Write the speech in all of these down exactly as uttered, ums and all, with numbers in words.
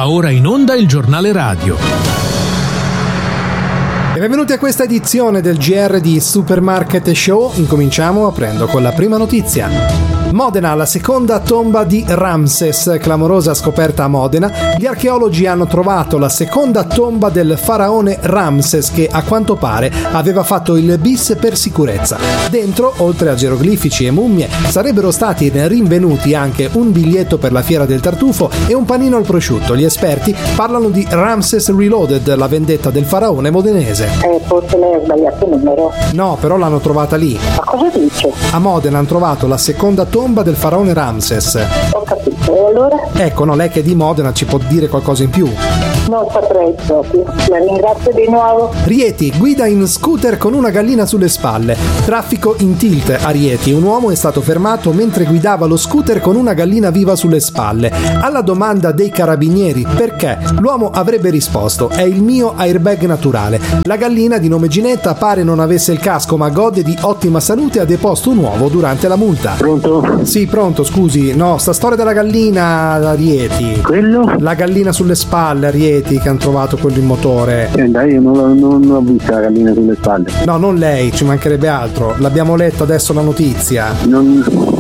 Va ora in onda il giornale radio. E benvenuti a questa edizione del G R di Supermarket Show. Incominciamo aprendo con la prima notizia. Modena, la seconda tomba di Ramses. Clamorosa scoperta a Modena. Gli archeologi hanno trovato la seconda tomba del faraone Ramses, che a quanto pare aveva fatto il bis per sicurezza. Dentro, oltre a geroglifici e mummie, sarebbero stati rinvenuti anche un biglietto per la fiera del tartufo e un panino al prosciutto. Gli esperti parlano di Ramses Reloaded, la vendetta del faraone modenese. Eh, forse lei ha sbagliato il numero. No, però l'hanno trovata lì. Ma cosa dice? A Modena hanno trovato la seconda tomba del faraone Ramses. Ho capito, e allora? Ecco, no, lei che è di Modena ci può dire qualcosa in più? Non saprei proprio. La ringrazio di nuovo. Rieti, guida in scooter con una gallina sulle spalle. Traffico in tilt a Rieti. Un uomo è stato fermato mentre guidava lo scooter con una gallina viva sulle spalle. Alla domanda dei carabinieri perché, l'uomo avrebbe risposto: è il mio airbag naturale. La gallina, di nome Ginetta, pare non avesse il casco ma gode di ottima salute e ha deposto un uovo durante la multa. Pronto? Sì, pronto, scusi. No, sta storia della gallina a Rieti. Quello? La gallina sulle spalle a Rieti, che hanno trovato quello in motore. Eh, dai, io non, l'ho- non ho vista la gallina sulle spalle. No, non lei, ci mancherebbe altro. L'abbiamo letta adesso la notizia. Non,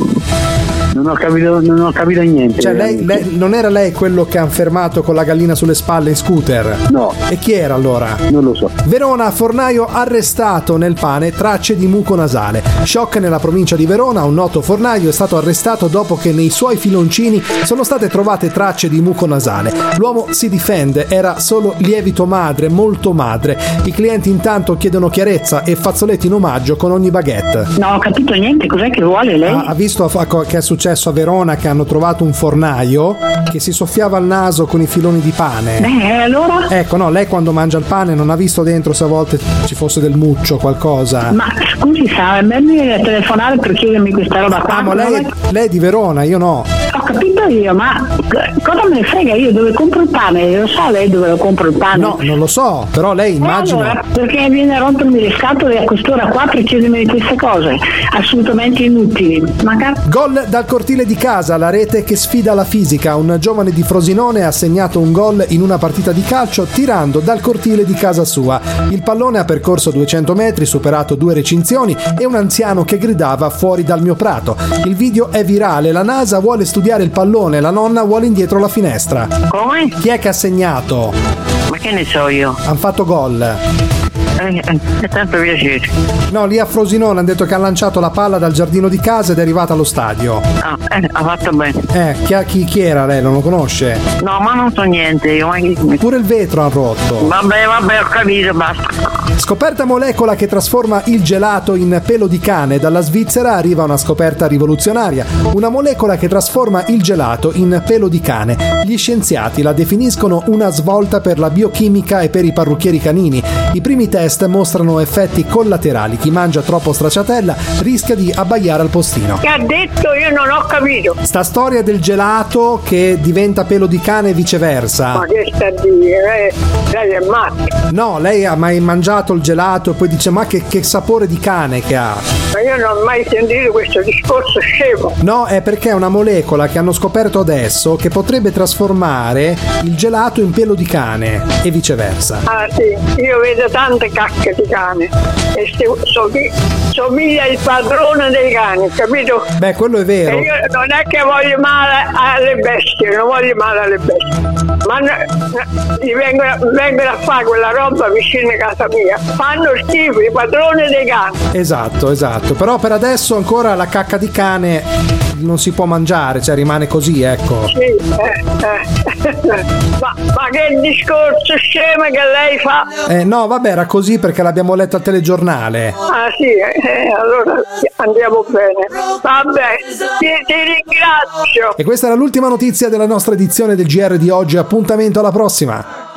non ho capito, non ho capito niente. Cioè, lei, lei- non era lei quello che hanno fermato con la gallina sulle spalle in scooter? No, E chi era allora? non lo so. Verona, fornaio arrestato nel pane, tracce di muco nasale. Shock nella provincia di Verona, un noto fornaio è stato arrestato dopo che nei suoi filoncini sono state trovate tracce di muco nasale. L'uomo si difende, era solo lievito madre, molto madre. I clienti intanto chiedono chiarezza e fazzoletti in omaggio con ogni baguette. Non ho capito niente, cos'è che vuole lei? Ha, ha visto a- a- che è successo a Verona, che hanno trovato un fornaio che si soffiava il naso con i filoni di pane? Beh, e allora? Ecco, no, lei quando mangia il pane non ha visto dentro se a volte ci fosse del muccio, qualcosa? Ma scusi, sa, a me mi viene a telefonare per chiedermi questa roba qua. Ah, ma lei, Non è- è- lei è di Verona, io no. Ho capito io, ma cosa me ne frega io dove compro il pane? Lo sa lei dove lo compro il pane? No, non lo so, però lei E immagino... allora, perché viene a rompermi le scatole a quest'ora qua per chiedermi queste cose assolutamente inutili? Magari. Gol dal cortile di casa, la rete che sfida la fisica. Un giovane di Frosinone ha segnato un gol in una partita di calcio tirando dal cortile di casa sua. Il pallone ha percorso duecento metri, superato due recinzioni e un anziano che gridava fuori dal mio prato. Il video è virale, la NASA vuole studiare il pallone, la nonna vuole indietro la finestra. Come? Chi è che ha segnato? Ma che ne so io? Han fatto gol. Eh, eh, è tanto piacere. No, lì a Frosinone hanno detto che ha lanciato la palla dal giardino di casa ed è arrivata allo stadio. Ah, eh, ha fatto bene. Eh, chi, chi, chi era lei? Non lo conosce? No, ma non so niente io. Ma che... Pure il vetro hanno rotto. Vabbè, vabbè, ho capito, basta. Scoperta molecola che trasforma il gelato in pelo di cane. Dalla Svizzera arriva una scoperta rivoluzionaria. Una molecola che trasforma il gelato in pelo di cane. Gli scienziati la definiscono una svolta per la biochimica e per i parrucchieri canini. I primi test mostrano effetti collaterali. Chi mangia troppo stracciatella rischia di abbaiare al postino. Che ha detto? Io non ho capito. Sta storia del gelato che diventa pelo di cane e viceversa. Ma che sta a dire? Lei, lei è matta. No, lei ha mai mangiato il gelato e poi dice ma che, che sapore di cane che ha? Ma io non ho mai sentito questo discorso scemo. No, è perché è una molecola che hanno scoperto adesso che potrebbe trasformare il gelato in pelo di cane e viceversa. Ah sì, io vedo tante cacche di cane e se, so, somiglia il padrone dei cani, capito? Beh, quello è E vero. io non è che voglio male alle bestie, non voglio male alle bestie, ma no- gli vengono, vengono a fare quella roba vicino a casa mia, fanno schifo, i padroni dei cani. Esatto, esatto. Però per adesso ancora la cacca di cane non si può mangiare, cioè rimane così, ecco. Sì, eh, eh. ma, ma che discorso scemo che lei fa? Eh, no, vabbè, era così perché l'abbiamo letto al telegiornale. Ah sì, eh, allora andiamo bene. Vabbè, ti, ti ringrazio. E questa era l'ultima notizia della nostra edizione del G R di oggi. Appuntamento alla prossima.